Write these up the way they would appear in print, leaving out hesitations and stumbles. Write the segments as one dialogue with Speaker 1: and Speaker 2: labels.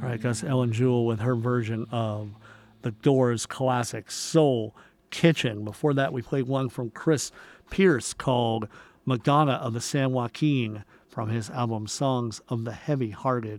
Speaker 1: All right, that's Ellen Jewell with her version of the Doors' classic Soul Kitchen. Before that, we played one from Chris Pierce called Madonna of the San Joaquin from his album Songs for the Heavy-Hearted.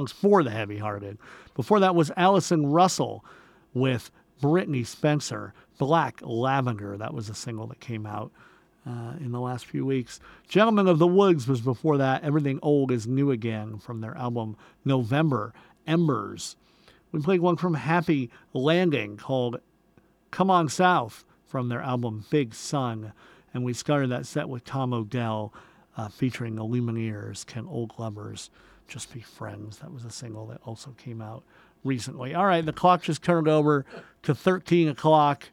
Speaker 1: Before that was Allison Russell with Brittany Spencer, Black Lavender. That was a single that came out in the last few weeks. Gentlemen of the Woods was before that. Everything Old is New Again from their album November Embers. We played one from Happy Landing called Come On South from their album Big Sun. And we started that set with Tom Odell featuring the Lumineers, Can Old Lovers Just Be Friends. That was a single that also came out recently. All right, the clock just turned over to 13 o'clock.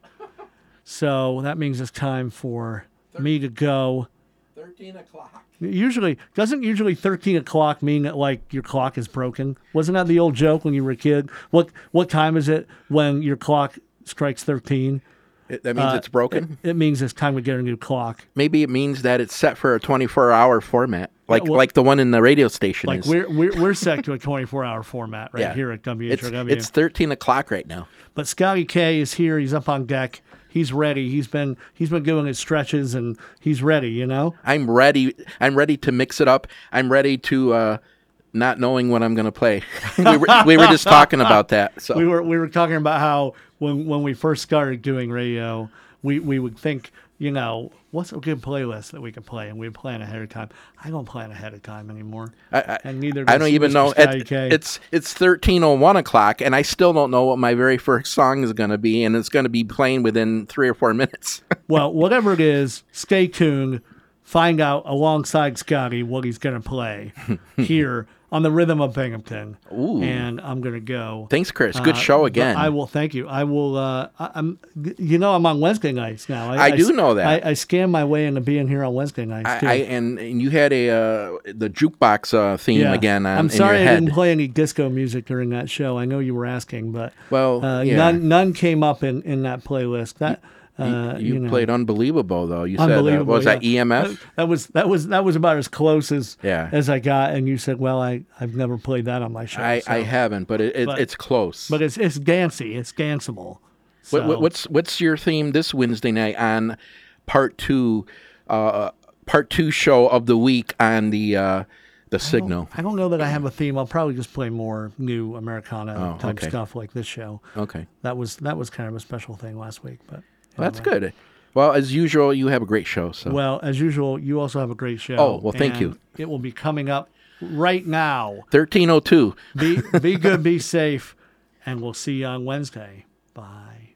Speaker 1: So that means it's time for me to go.
Speaker 2: 13 o'clock.
Speaker 1: Doesn't 13 o'clock mean that like your clock is broken? Wasn't that the old joke when you were a kid? What time is it when your clock strikes 13?
Speaker 2: That means it's broken?
Speaker 1: It means it's time to get a new clock.
Speaker 2: Maybe it means that it's set for a 24-hour format, like the one in the radio station
Speaker 1: like
Speaker 2: is.
Speaker 1: We're set to a 24-hour format here at WHRW.
Speaker 2: It's 13 o'clock right now.
Speaker 1: But Scotty K is here. He's up on deck. He's ready. He's been doing his stretches and he's ready, you know?
Speaker 2: I'm ready. I'm ready to mix it up. I'm ready to not knowing what I'm going to play. we were just talking about that. So
Speaker 1: we were talking about how when we first started doing radio, we would think, you know, what's a good playlist that we could play, and we'd plan ahead of time. I don't plan ahead of time anymore, and neither.
Speaker 2: I don't even know. It's 13:01 o'clock, and I still don't know what my very first song is going to be, and it's going to be playing within 3 or 4 minutes.
Speaker 1: Well, whatever it is, stay tuned. Find out alongside Scotty what he's going to play here on the Rhythm of Binghamton.
Speaker 2: Ooh.
Speaker 1: And I'm going to go.
Speaker 2: Thanks, Chris. Good show again.
Speaker 1: I will. Thank you. I will. I'm on Wednesday nights now.
Speaker 2: I do know that.
Speaker 1: I scam my way into being here on Wednesday nights too.
Speaker 2: And you had the jukebox theme again.
Speaker 1: I'm sorry
Speaker 2: in your
Speaker 1: I
Speaker 2: head.
Speaker 1: didn't play any disco music during that show. I know you were asking, but
Speaker 2: yeah.
Speaker 1: none came up in that playlist. That.
Speaker 2: You played Unbelievable though. You said that EMF?
Speaker 1: That was about as close as
Speaker 2: Yeah.
Speaker 1: as I got, and you said, "Well, I've never played that on my show."
Speaker 2: I haven't, but it's close.
Speaker 1: But it's dancey. It's danceable. So.
Speaker 2: What's your theme this Wednesday night on part two show of the week on the Signal?
Speaker 1: I don't know that I have a theme. I'll probably just play more new Americana type stuff like this show.
Speaker 2: Okay.
Speaker 1: That was kind of a special thing last week, but.
Speaker 2: Well, that's good. Well, as usual, you have a great show. So.
Speaker 1: Well, as usual, you also have a great show.
Speaker 2: Oh, well, thank you.
Speaker 1: It will be coming up right now.
Speaker 2: 13:02.
Speaker 1: Be good, be safe, and we'll see you on Wednesday. Bye.